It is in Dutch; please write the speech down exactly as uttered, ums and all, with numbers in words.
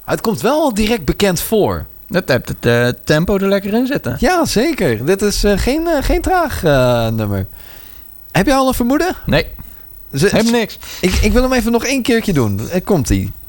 Het komt wel al direct bekend voor. Dat hebt het uh, tempo er lekker in zitten. Ja, zeker. Dit is uh, geen, uh, geen traag uh, nummer. Heb jij al een vermoeden? Nee, Z- heb niks. Ik, ik wil hem even nog één keertje doen. Uh, Komt-ie.